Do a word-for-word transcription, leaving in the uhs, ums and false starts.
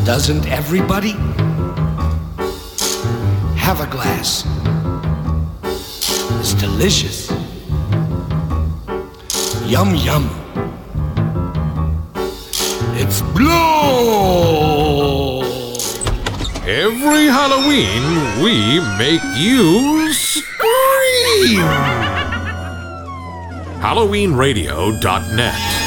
Doesn't everybody? Have a glass. It's delicious. Yum, yum. It's blow! Every Halloween, we make you scream! Halloween Radio dot net